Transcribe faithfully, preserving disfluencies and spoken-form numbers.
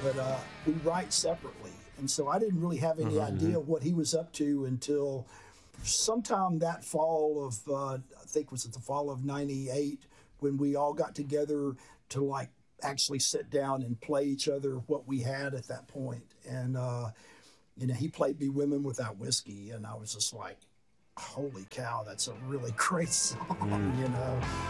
but uh, we write separately. And so I didn't really have any mm-hmm. idea what he was up to until sometime that fall of, uh, I think it was the fall of ninety-eight, when we all got together to like actually sit down and play each other what we had at that point. And, uh, you know, he played me Women Without Whiskey, and I was just like, holy cow, that's a really great song, mm. you know.